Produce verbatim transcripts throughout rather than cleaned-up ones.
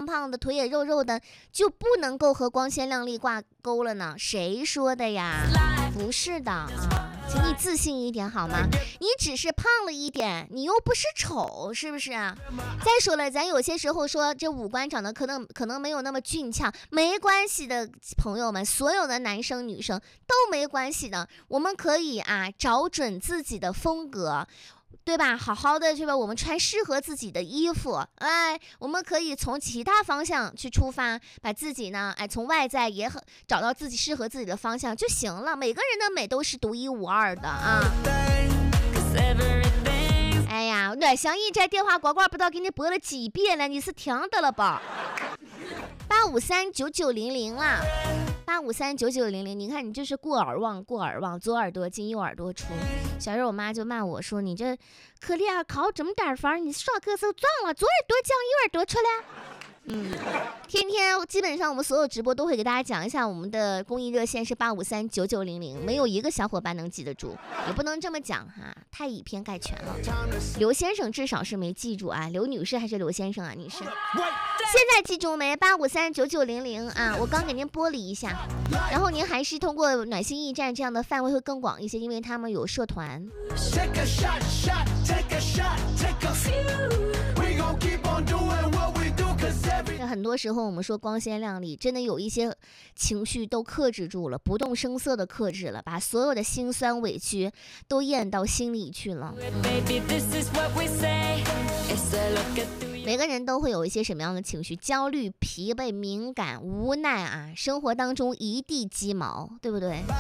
胖的，腿也肉肉的，就不能够和光鲜亮丽挂钩了呢？谁说的呀？不是的啊，请你自信一点好吗？你只是胖了一点，你又不是丑，是不是啊？再说了，咱有些时候说这五官长得可能可能没有那么俊俏，没关系的，朋友们，所有的男生女生都没关系的，我们可以啊找准自己的风格。对吧？好好的去吧，我们穿适合自己的衣服，哎，我们可以从其他方向去出发，把自己呢，哎，从外在也很找到自己适合自己的方向就行了。每个人的美都是独一无二的啊。哎呀，阮祥义这电话广告不知道给你播了几遍了，你是听的了吧？八五三九九零零啦。八五三九九零零，你看你就是过耳忘过耳忘，左耳朵进右耳朵出。小时候我妈就骂我说：“你这课里啊考这么点分，你上课时候撞了左耳朵进右耳朵出来。”嗯，天天基本上我们所有直播都会给大家讲一下，我们的公益热线是八五三九九零零，没有一个小伙伴能记得住，也不能这么讲哈，太以偏概全了。刘先生至少是没记住啊，刘女士还是刘先生啊？女士，现在记住没？八五三九九零零啊，我刚给您拨了一下，然后您还是通过暖心驿站这样的范围会更广一些，因为他们有社团。那很多时候我们说光鲜亮丽，真的有一些情绪都克制住了，不动声色的克制了，把所有的辛酸委屈都咽到心里去了。每个人都会有一些什么样的情绪？焦虑、疲惫、敏感、无奈啊，生活当中一地鸡毛，对不对？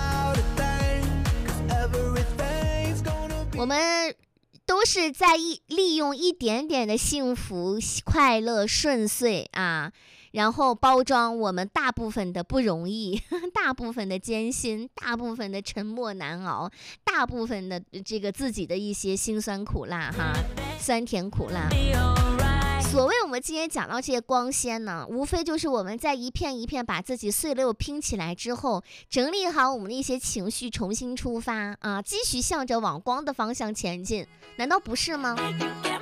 我们都是在一利用一点点的幸福、快乐、顺遂啊，然后包装我们大部分的不容易，大部分的艰辛，大部分的沉默难熬，大部分的这个自己的一些辛酸苦辣哈，酸甜苦辣。所谓我们今天讲到这些光鲜呢，无非就是我们在一片一片把自己碎肉拼起来之后，整理好我们的一些情绪，重新出发啊，继续向着往光的方向前进，难道不是吗？